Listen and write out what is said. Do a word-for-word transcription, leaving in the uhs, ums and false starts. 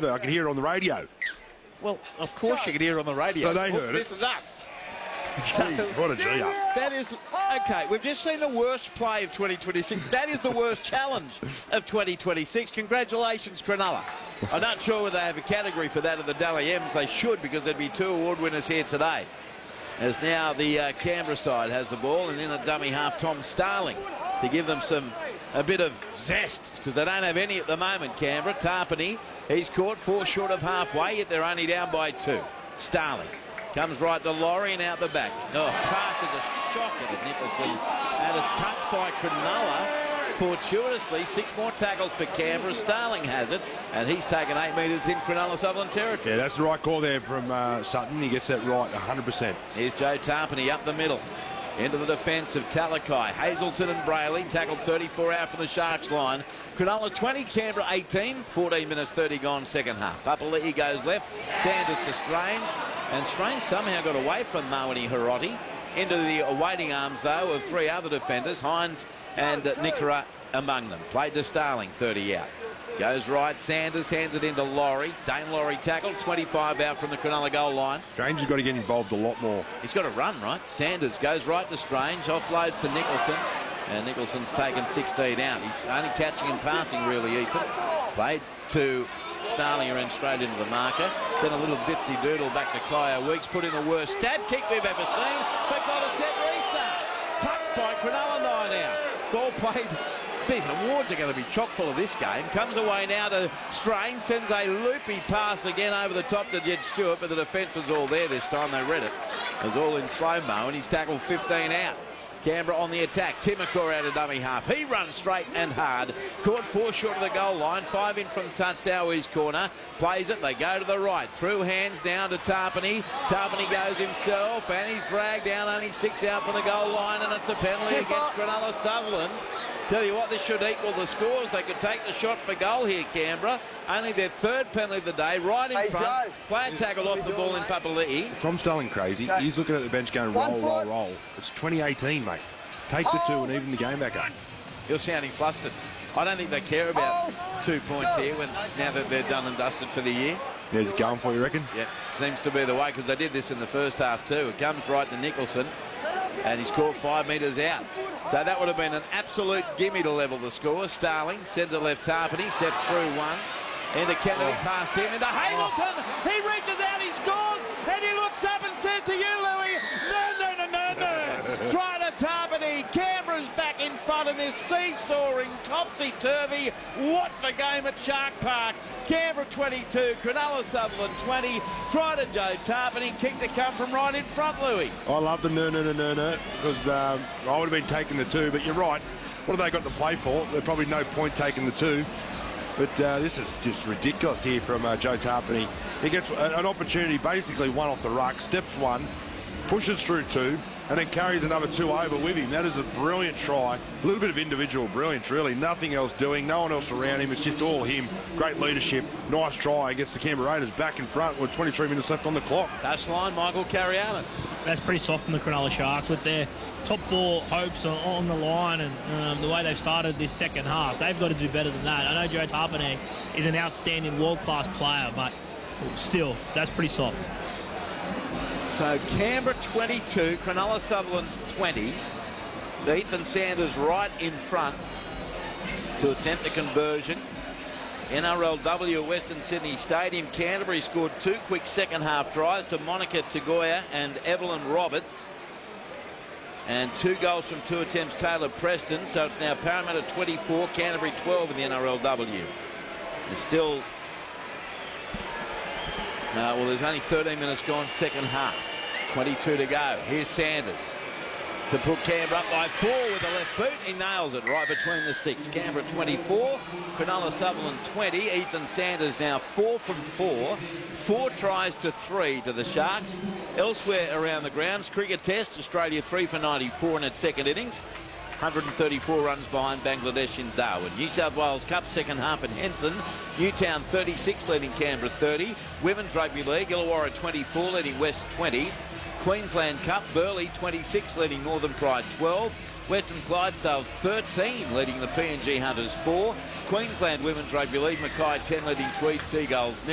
but I could hear it on the radio. Well, of course you could hear it on the radio. So they Well, heard it. This is us. Gee, what a G up. That is, okay, we've just seen the worst play of twenty twenty-six. That is the worst challenge of twenty twenty-six. Congratulations, Cronulla. I'm not sure whether they have a category for that at the Dally M's. They should, because there'd be two award winners here today. As now the uh, Canberra side has the ball, and then a dummy half, Tom Starling, to give them some a bit of zest, because they don't have any at the moment, Canberra. Tarpany, he's caught four short of halfway, yet they're only down by two. Starling comes right to Laurie and out the back. Oh, passes a shocker to Nicholson, and it's touched by Cronulla. Fortuitously, six more tackles for Canberra. Starling has it, and he's taken eight metres in Cronulla Sutherland territory. Yeah, that's the right call there from uh, Sutton. He gets that right one hundred percent. Here's Joe Tarpany up the middle. Into the defence of Talakai. Hazelton and Brayley tackled thirty-four out from the Sharks line. Cronulla twenty, Canberra eighteen. fourteen minutes thirty gone second half. Papali'i goes left. Sanders to Strange. And Strange somehow got away from Mawani Hiroti. Into the waiting arms, though, of three other defenders. Hines and uh, Nikora among them. Played to Starling, thirty out. Goes right, Sanders hands it into Laurie. Dane Laurie tackled, twenty-five out from the Cronulla goal line. Strange has got to get involved a lot more. He's got to run, right? Sanders goes right to Strange, offloads to Nicholson. And Nicholson's taken sixteen out. He's only catching and passing, really, Ethan. Played to Starling and straight into the marker. Then a little dipsy doodle back to Kaya Weeks. Put in the worst stab kick we've ever seen, but got a set restart. Touched by Cronulla, nine out. Ball played. These awards are going to be chock full of this game. Comes away now to Strange, sends a loopy pass again over the top to Jed Stewart, but the defence was all there this time. They read it. It was all in slow-mo, and he's tackled fifteen out. Canberra on the attack. Timokor out of dummy half. He runs straight and hard. Caught four short of the goal line. Five in from Tatsawi's corner. Plays it. They go to the right. Through hands down to Tarpany. Tarpany goes himself, and he's dragged down. Only six out from the goal line, and it's a penalty against Cronulla Sutherland. Tell you what, this should equal the scores. They could take the shot for goal here, Canberra. Only their third penalty of the day, right in hey, front. Joe. Player tackle off the ball in Papali'i. Tom Starling crazy. He's looking at the bench going, roll, roll, roll. It's twenty eighteen, mate. Take the two and even the game back up. You're sounding flustered. I don't think they care about two points here when now that they're done and dusted for the year. Yeah, just going for you, reckon? Yeah, seems to be the way, because they did this in the first half too. It comes right to Nicholson, and he's caught five metres out. So that would have been an absolute gimme to level the score. Starling sends it left Tarpany, steps through one. Into Kennedy, oh. past him, into Hazelton. Oh. He reaches out, he scores, and he looks up and says to you, Louis, no, no, no, no, no. Try to Tarpany. Canberra's back in front of this seesawing, topsy-turvy, what the game at Shark Park. Canberra twenty-two, Cronulla Sutherland twenty. Try to Joe Tarpany, kick to come from right in front, Louis. I love the no, no, no, no, no, because um, I would have been taking the two, but you're right. What have they got to play for? There's probably no point taking the two. But uh, this is just ridiculous here from uh, Joe Tarpany. He gets an opportunity, basically one off the ruck, steps one, pushes through two, and then carries another two over with him. That is a brilliant try. A little bit of individual brilliance, really. Nothing else doing, no one else around him. It's just all him. Great leadership. Nice try against the Canberra Raiders back in front with twenty-three minutes left on the clock. Touchline, Michael Carianis. That's pretty soft from the Cronulla Sharks with their top four hopes on the line, and um, the way they've started this second half. They've got to do better than that. I know Joe Tarpany is an outstanding world-class player, but still, that's pretty soft. So Canberra twenty-two, Cronulla Sutherland twenty. Ethan Sanders right in front to attempt the conversion. N R L W at Western Sydney Stadium. Canterbury scored two quick second half tries to Monica Tagoya and Evelyn Roberts. And two goals from two attempts, Taylor Preston. So it's now Parramatta twenty-four, Canterbury twelve in the N R L W. There's still... No, well, there's only thirteen minutes gone, second half. twenty-two to go. Here's Sanders to put Canberra up by four with the left boot. He nails it right between the sticks. Canberra twenty-four, Cronulla Sutherland twenty. Ethan Sanders now four from four. Four tries to three to the Sharks. Elsewhere around the grounds, cricket test, Australia three for ninety-four in its second innings. one hundred thirty-four runs behind Bangladesh in Darwin. New South Wales Cup second half in Henson. Newtown thirty-six leading Canberra thirty. Women's Rugby League, Illawarra twenty-four leading West twenty. Queensland Cup, Burleigh twenty-six leading Northern Pride twelve. Western Clydesdales thirteen leading the P N G Hunters four. Queensland Women's Rugby League, Mackay ten leading Tweed Seagulls nil.